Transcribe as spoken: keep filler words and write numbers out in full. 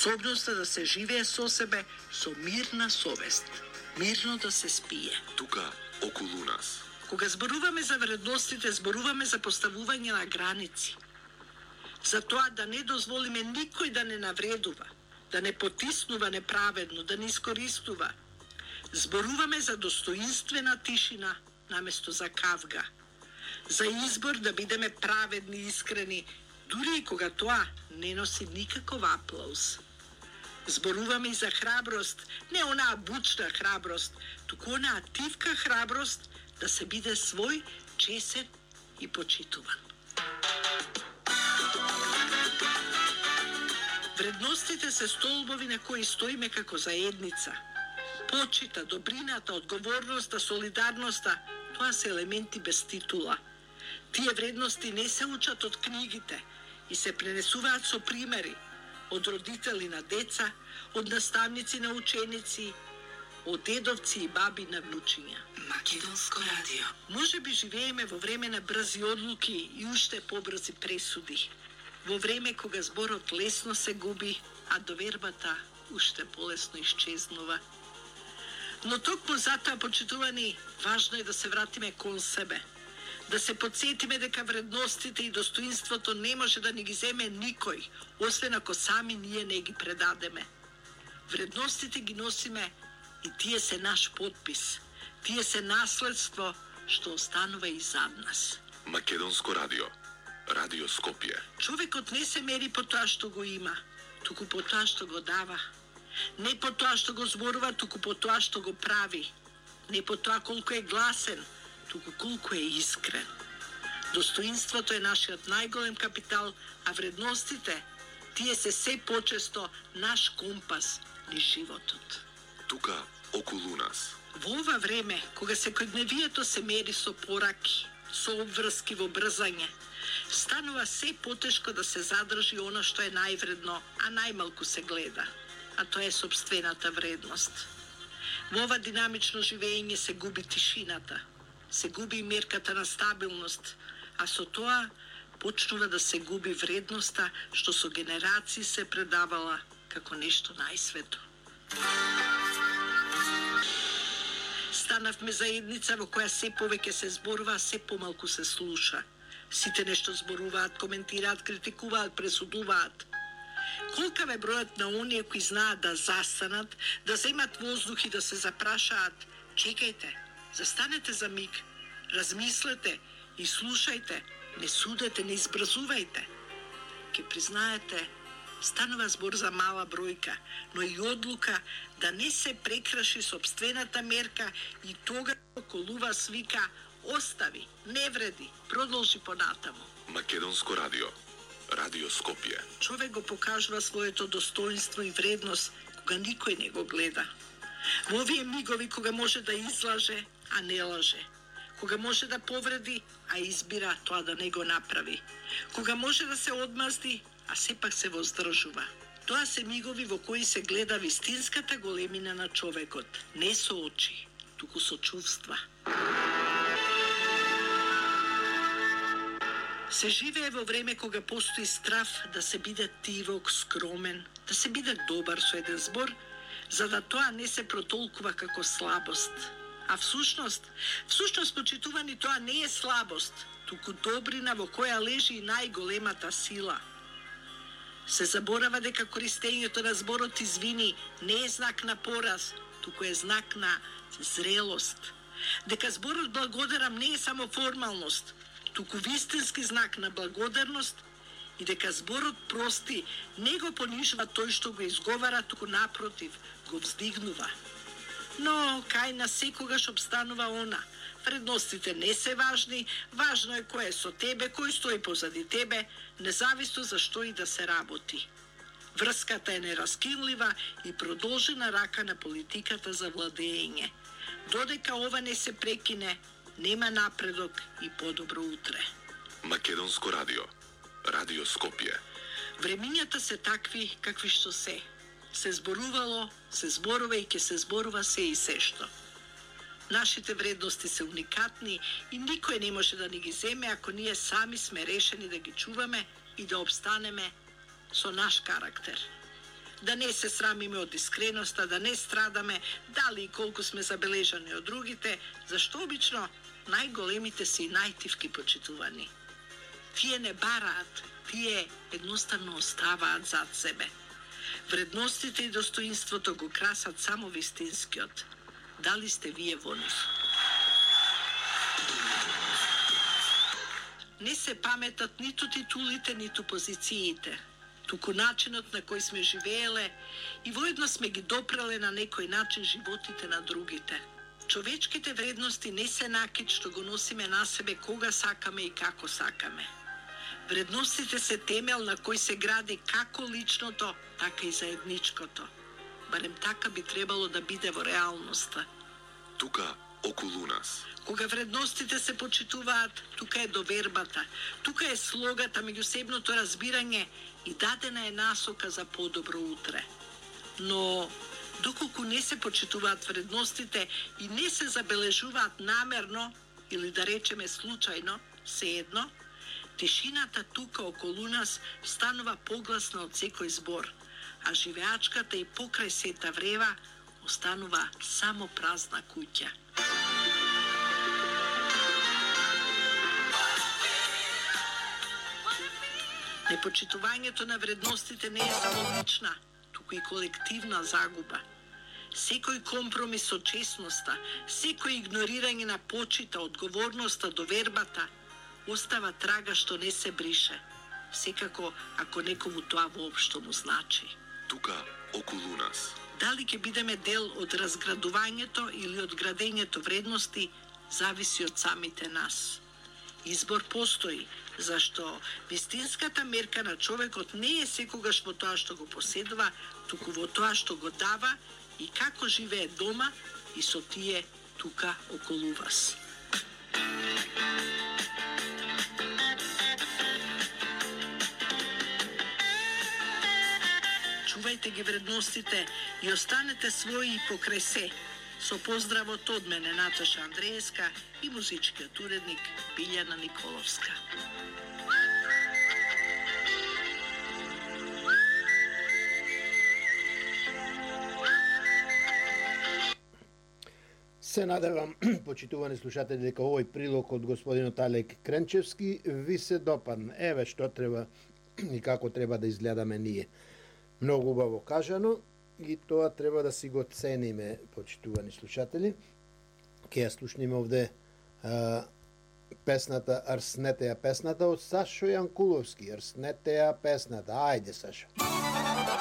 способноста да се живее со себе со мирна совест, мирно да се спие. Тука, околу нас. Кога зборуваме за вредностите, зборуваме за поставување на граници. За тоа да не дозволиме никој да не навредува, да не потиснува неправедно, да не искористува. Зборуваме за достоинствена тишина наместо за кавга. За избор да бидеме праведни и искрени, дури и кога тоа не носи никаков аплауз. Зборуваме и за храброст, не онаа бучна храброст, туку онаа тивка храброст да се биде свој, чесен и почитуван. Вредностите се столбови на кои стоиме како заедница. Почита, добрината, одговорноста, солидарноста, тоа се елементи без титула. Тие вредности не се учат од книгите и се пренесуваат со примери од родители на деца, од наставници на ученици, од дедовци и баби на внучиња. Македонско радио. Може би живееме во време на брзи одлуки и уште побрзи пресуди. Во време кога зборот лесно се губи, а довербата уште полесно исчезнува. Но токму затоа, почитувани, важно е да се вратиме кон себе. Да се подсетиме дека вредностите и достоинството не може да ни ги земе никој, освен ако сами ние не ги предадеме. Вредностите ги носиме и тие се наш подпис. Тие се наследство што останува и зад нас. Македонско радио. Радио Скопје. Човекот не се мери по тоа што го има, туку по тоа што го дава. Не по тоа што го зборува, туку по тоа што го прави. Не по тоа колку е гласен, туку колку е искрен. Достоинството е нашиот најголем капитал, а вредностите, тие се се почесто наш компас низ животот. Тука, околу нас. Во ова време, кога секојдневието се мери со пораки, со обврски во брзање, станува се потешко да се задржи она што е највредно, а најмалку се гледа, а тоа е сопствената вредност. Во ова динамично живење се губи тишината, се губи и мерката на стабилност, а со тоа почнува да се губи вредноста што со генерации се предавала како нешто најсвето. Станавме заедница во која се повеќе се зборува, а се помалку се слуша. Сите нешто зборуваат, коментираат, критикуваат, пресудуваат. Колка е бројот на оние кои знаат да застанат, да земат воздух и да се запрашаат: чекајте, застанете за миг, размислете и слушајте, не судете, не избрзувајте. Ке признаете, станува збор за мала бројка, но и одлука да не се прекраши сопствената мерка и тога околува свика: остави, не вреди, продолжи понатаму. Македонско радио. Радио Скопје. Човек го покажува своето достоинство и вредност кога никој не го гледа. Во овие мигови кога може да излаже, а не лаже. Кога може да повреди, а избира тоа да не го направи. Кога може да се одмазди, а сепак се воздржува. Тоа се мигови во кои се гледа вистинската големина на човекот, не со очи, туку со чувства. Се живее во време кога постои страв да се биде тивок, скромен, да се биде добар со еден збор, за да тоа не се протолкува како слабост. А всушност, всушност почитувани, тоа не е слабост, туку добрина во која лежи и најголемата сила. Се заборава дека користењето на зборот извини не е знак на пораз, туку е знак на зрелост. Дека зборот благодарам не е само формалност, туку вистински знак на благодарност, и дека зборот прости не го понижува тој што го изговара, туку напротив, го вздигнува. Но кај нас секогаш обстанува она: вредностите не се важни, важно е кој е со тебе, кој стои позади тебе, независно за што и да се работи. Врската е нераскинлива и продолжена рака на политиката за владење. Додека ова не се прекине, нема напредок и подобро утре. Македонско радио. Радио Скопје. Времињата се такви какви што се. Се зборувало, се зборува и ќе се зборува се и се што. Нашите вредности се уникатни и никој не може да ни ги земе ако ние сами сме решени да ги чуваме и да обстанеме со наш карактер. да не се срамиме од искреноста, да не страдаме дали и колку сме забележани од другите, зашто обично најголемите се и најтивки почитувани. Тие не бараат, тие едноставно оставаат зад себе. Вредностите и достоинството го красат само вистинскиот. Дали сте вие во нив? Не се паметат ниту титулите, ниту позициите, туку начинот на кој сме живееле и воедно сме ги допреле на некој начин животите на другите. Човечките вредности не се накид што го носиме на себе кога сакаме и како сакаме. Вредностите се темел на кој се гради како личното, така и заедничкото. Барем така би требало да биде во реалноста. Тука околу нас. Кога вредностите се почитуваат, тука е довербата, тука е слогата, меѓусебното разбирање и дадена е насока за подобро утре. Но доколку не се почитуваат вредностите и не се забележуваат намерно или да речеме случајно, сеедно, тишината тука околу нас станува погласна од секој збор, а живеачката и покрај сета врева останува само празна куќа. Непочитувањето на вредностите не е само лична, туку и колективна загуба. Секој компромис со честноста, секој игнорирање на почита, одговорноста, довербата, остава трага што не се брише. Секако, ако некому тоа воопшто му значи. Тука околу нас. Дали ќе бидеме дел од разградувањето или од градењето вредности, зависи од самите нас. Избор постои, зашто вистинската мерка на човекот не е секогаш во тоа што го поседува, туку во тоа што го дава и како живее дома и со тие тука околу вас. Чувајте ги вредностите и останете своји покрај се. Со поздравот од мене Наташа Андреевска и музичкиот уредник Билјана Николовска. Се надевам, почитувани слушатели, дека овој прилог од господинот Алек Кренчевски ви се допадна. Еве што треба и како треба да изгледаме ние. Многу убаво кажано и тоа треба да си го цениме, почитувани слушатели. Ке ја слушниме овде а, песната Арснете ја песната од Сашо Јанкуловски. Арснете ја песната. Ајде, Сашо.